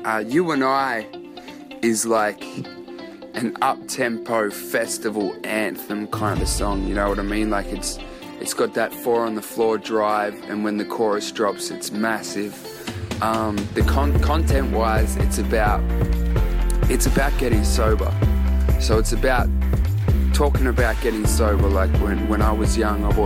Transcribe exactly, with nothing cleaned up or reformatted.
uh, You and I is like an up-tempo festival anthem kind of a song, you know what I mean? Like it's it's got that four on the floor drive, and when the chorus drops, it's massive. Um, the con- content-wise, it's about it's about getting sober. So it's about talking about getting sober. Like when, when I was young, I